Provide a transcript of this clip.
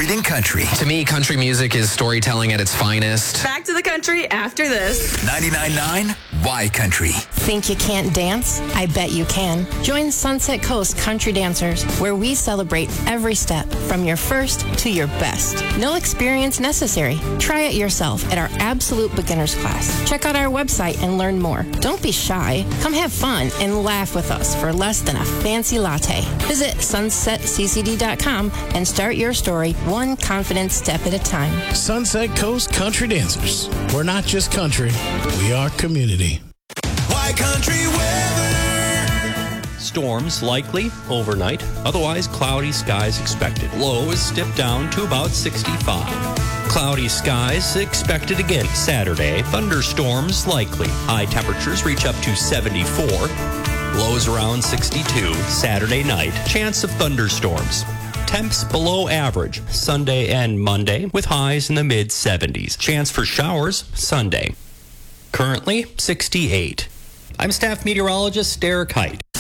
everything country. To me, country music is storytelling at its finest. Back to the country after this. 99.9 Y Country. Think you can't dance? I bet you can. Join Sunset Coast Country Dancers, where we celebrate every step from your first to your best. No experience necessary. Try it yourself at our Absolute Beginners class. Check out our website and learn more. Don't be shy. Come have fun and laugh with us for less than a fancy latte. Visit sunsetccd.com and start your story one confident step at a time. Sunset Coast Country Dancers. We're not just country, we are community. Y Country weather. Storms likely overnight, otherwise cloudy skies expected. Low is dipped down to about 65. Cloudy skies expected again Saturday. Thunderstorms likely. High temperatures reach up to 74. Lows around 62 Saturday night. Chance of thunderstorms. Temps below average Sunday and Monday with highs in the mid-70s. Chance for showers Sunday. Currently 68. I'm staff meteorologist Derek Height.